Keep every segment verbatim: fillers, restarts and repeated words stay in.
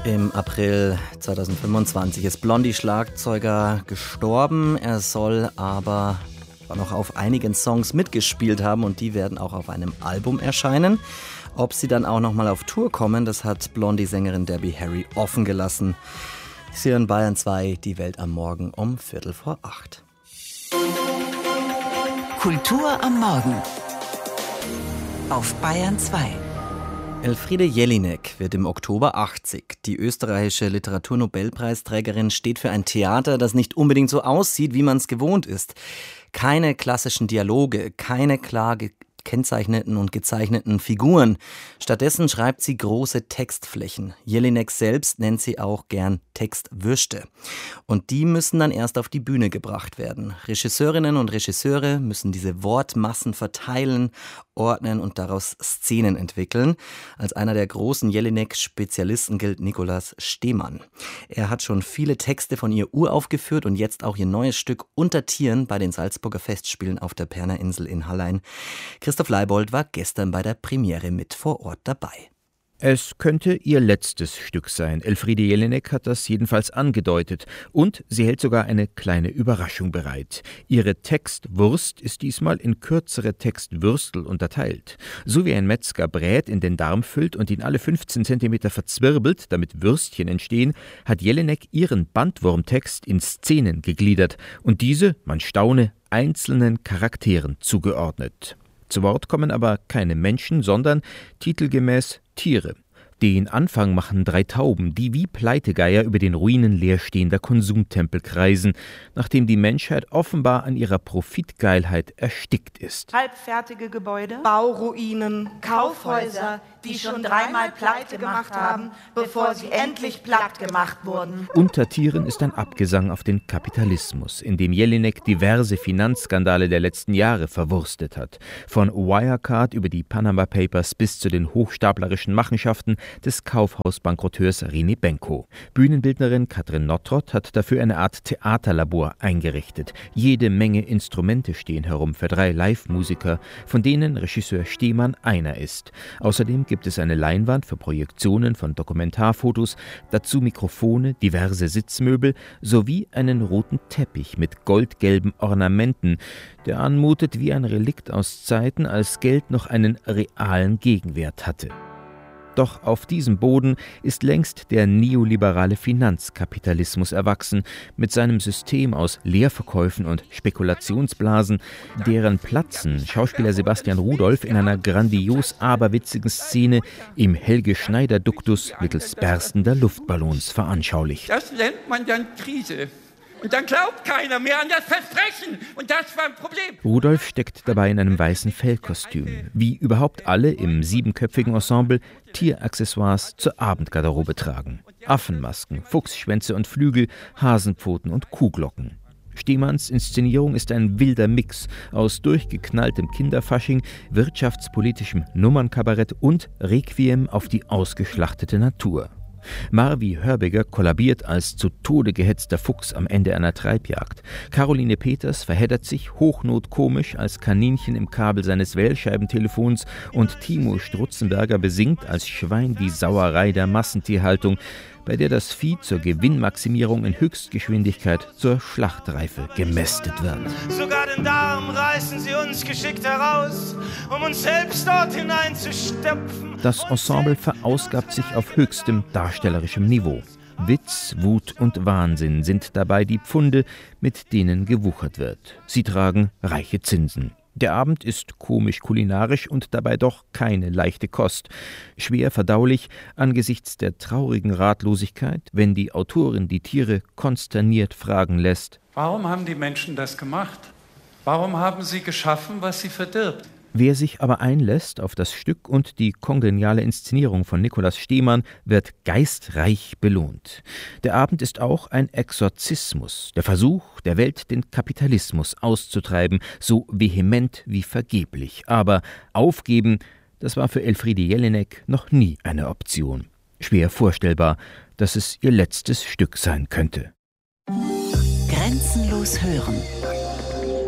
Im April zweitausendfünfundzwanzig ist Blondie-Schlagzeuger gestorben. Er soll aber noch auf einigen Songs mitgespielt haben und die werden auch auf einem Album erscheinen. Ob sie dann auch nochmal auf Tour kommen, das hat Blondie-Sängerin Debbie Harry offen gelassen. Sie hören Bayern zwei, die Welt am Morgen um Viertel vor acht. Kultur am Morgen auf Bayern zwei. Elfriede Jelinek wird im Oktober achtzig. Die österreichische Literaturnobelpreisträgerin steht für ein Theater, das nicht unbedingt so aussieht, wie man es gewohnt ist. Keine klassischen Dialoge, keine klar gekennzeichneten und gezeichneten Figuren. Stattdessen schreibt sie große Textflächen. Jelinek selbst nennt sie auch gern Textwürste. Und die müssen dann erst auf die Bühne gebracht werden. Regisseurinnen und Regisseure müssen diese Wortmassen verteilen, ordnen und daraus Szenen entwickeln. Als einer der großen Jelinek-Spezialisten gilt Nikolaus Stehmann. Er hat schon viele Texte von ihr uraufgeführt und jetzt auch ihr neues Stück Unter Tieren bei den Salzburger Festspielen auf der Perner Insel in Hallein. Christoph Leibold war gestern bei der Premiere mit vor Ort dabei. Es könnte ihr letztes Stück sein. Elfriede Jelinek hat das jedenfalls angedeutet. Und sie hält sogar eine kleine Überraschung bereit. Ihre Textwurst ist diesmal in kürzere Textwürstel unterteilt. So wie ein Metzger Brät in den Darm füllt und ihn alle fünfzehn Zentimeter verzwirbelt, damit Würstchen entstehen, hat Jelinek ihren Bandwurmtext in Szenen gegliedert und diese, man staune, einzelnen Charakteren zugeordnet. Zu Wort kommen aber keine Menschen, sondern titelgemäß Tiere. Den Anfang machen drei Tauben, die wie Pleitegeier über den Ruinen leerstehender Konsumtempel kreisen, nachdem die Menschheit offenbar an ihrer Profitgeilheit erstickt ist. Halbfertige Gebäude, Bauruinen, Kaufhäuser, die schon dreimal pleite gemacht haben, bevor sie endlich platt gemacht wurden. Unter Tieren ist ein Abgesang auf den Kapitalismus, in dem Jelinek diverse Finanzskandale der letzten Jahre verwurstet hat. Von Wirecard über die Panama Papers bis zu den hochstaplerischen Machenschaften des Kaufhausbankroteurs René Benko. Bühnenbildnerin Katrin Nottrott hat dafür eine Art Theaterlabor eingerichtet. Jede Menge Instrumente stehen herum für drei Live-Musiker, von denen Regisseur Stehmann einer ist. Außerdem gibt es eine Leinwand für Projektionen von Dokumentarfotos, dazu Mikrofone, diverse Sitzmöbel sowie einen roten Teppich mit goldgelben Ornamenten, der anmutet wie ein Relikt aus Zeiten, als Geld noch einen realen Gegenwert hatte. Doch auf diesem Boden ist längst der neoliberale Finanzkapitalismus erwachsen, mit seinem System aus Leerverkäufen und Spekulationsblasen, deren Platzen Schauspieler Sebastian Rudolph in einer grandios aberwitzigen Szene im Helge-Schneider-Duktus mittels berstender Luftballons veranschaulicht. Das nennt man dann Krise. Und dann glaubt keiner mehr an das Versprechen. Und das war ein Problem. Rudolf steckt dabei in einem weißen Fellkostüm. Wie überhaupt alle im siebenköpfigen Ensemble Tieraccessoires zur Abendgarderobe tragen. Affenmasken, Fuchsschwänze und Flügel, Hasenpfoten und Kuhglocken. Stehmanns Inszenierung ist ein wilder Mix aus durchgeknalltem Kinderfasching, wirtschaftspolitischem Nummernkabarett und Requiem auf die ausgeschlachtete Natur. Marvi Hörbiger kollabiert als zu Tode gehetzter Fuchs am Ende einer Treibjagd. Caroline Peters verheddert sich hochnotkomisch als Kaninchen im Kabel seines Wählscheibentelefons und Timo Strutzenberger besingt als Schwein die Sauerei der Massentierhaltung, bei der das Vieh zur Gewinnmaximierung in Höchstgeschwindigkeit zur Schlachtreife gemästet wird. Sogar den Darm reißen sie uns geschickt heraus, um uns selbst dort hineinzustopfen. Das Ensemble verausgabt sich auf höchstem darstellerischem Niveau. Witz, Wut und Wahnsinn sind dabei die Pfunde, mit denen gewuchert wird. Sie tragen reiche Zinsen. Der Abend ist komisch-kulinarisch und dabei doch keine leichte Kost. Schwer verdaulich angesichts der traurigen Ratlosigkeit, wenn die Autorin die Tiere konsterniert fragen lässt: Warum haben die Menschen das gemacht? Warum haben sie geschaffen, was sie verdirbt? Wer sich aber einlässt auf das Stück und die kongeniale Inszenierung von Nikolaus Stehmann, wird geistreich belohnt. Der Abend ist auch ein Exorzismus, der Versuch, der Welt den Kapitalismus auszutreiben, so vehement wie vergeblich. Aber aufgeben, das war für Elfriede Jelinek noch nie eine Option. Schwer vorstellbar, dass es ihr letztes Stück sein könnte. Grenzenlos hören.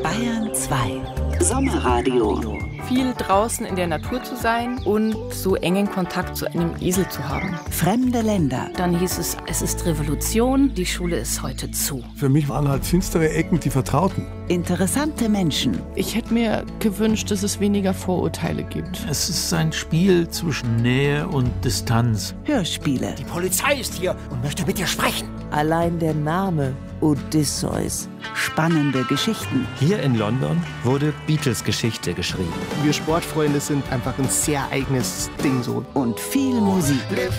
Bayern zwei. Sommerradio. Viel draußen in der Natur zu sein und so engen Kontakt zu einem Esel zu haben. Fremde Länder. Dann hieß es, es ist Revolution, die Schule ist heute zu. Für mich waren halt finstere Ecken die Vertrauten. Interessante Menschen. Ich hätte mir gewünscht, dass es weniger Vorurteile gibt. Es ist ein Spiel zwischen Nähe und Distanz. Hörspiele. Die Polizei ist hier und möchte mit dir sprechen. Allein der Name Odysseus. Spannende Geschichten. Hier in London wurde Beatles-Geschichte geschrieben. Wir Sportfreunde sind einfach ein sehr eigenes Ding so. Und viel Musik.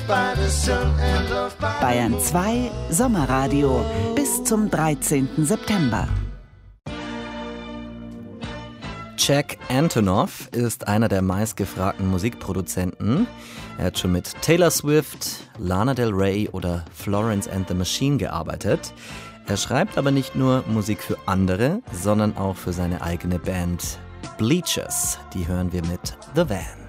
Bayern zwei Sommerradio bis zum dreizehnten September. Jack Antonoff ist einer der meistgefragten Musikproduzenten. Er hat schon mit Taylor Swift, Lana Del Rey oder Florence and the Machine gearbeitet. Er schreibt aber nicht nur Musik für andere, sondern auch für seine eigene Band Bleachers. Die hören wir mit The Van.